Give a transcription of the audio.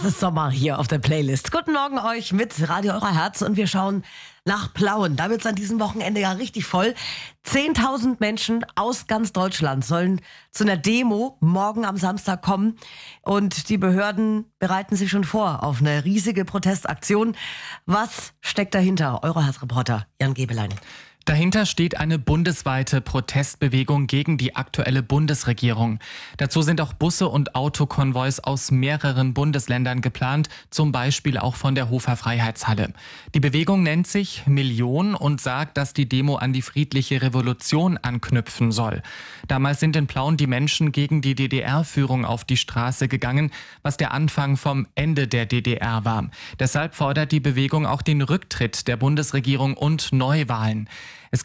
Es ist Sommer hier auf der Playlist. Guten Morgen euch mit Radio Eurer Herz und wir schauen nach Plauen. Da wird es an diesem Wochenende ja richtig voll. 10.000 Menschen aus ganz Deutschland sollen zu einer Demo morgen am Samstag kommen. Und die Behörden bereiten sich schon vor auf eine riesige Protestaktion. Was steckt dahinter? Eurer Herzreporter Jan Gebelein. Dahinter steht eine bundesweite Protestbewegung gegen die aktuelle Bundesregierung. Dazu sind auch Busse und Autokonvois aus mehreren Bundesländern geplant, zum Beispiel auch von der Hofer Freiheitshalle. Die Bewegung nennt sich Million und sagt, dass die Demo an die friedliche Revolution anknüpfen soll. Damals sind in Plauen die Menschen gegen die DDR-Führung auf die Straße gegangen, was der Anfang vom Ende der DDR war. Deshalb fordert die Bewegung auch den Rücktritt der Bundesregierung und Neuwahlen.